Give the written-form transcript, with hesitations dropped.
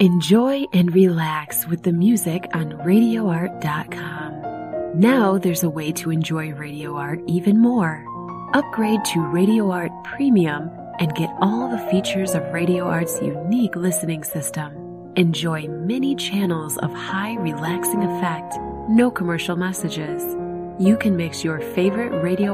Enjoy and relax with the music on RadioArt.com. Now there's a way to enjoy Radio Art even more. Upgrade to Radio Art Premium and get all the features of Radio Art's unique listening system. Enjoy many channels of high relaxing effect, no commercial messages. You can mix your favorite Radio